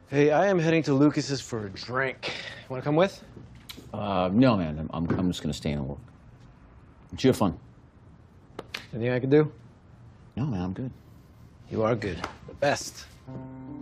Hey, I am heading to Lucas's for a drink. Want to come with? No, man. I'm just gonna stay and work. But you have fun. Anything I can do? No, man. I'm good. You are good. The best.